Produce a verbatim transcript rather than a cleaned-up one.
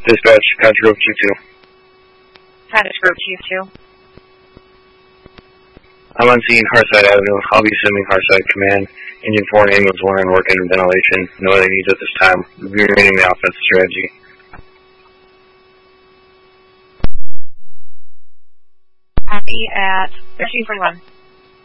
Dispatch, Cottage Grove Chief two. Cottage Grove Chief two. I'm on scene, Hearthside Avenue. I'll be assuming Hearthside Command. Engine four and ambulance one are working in ventilation. No other needs at this time. We'll be remaining the offensive strategy. Copy at thirteen for one.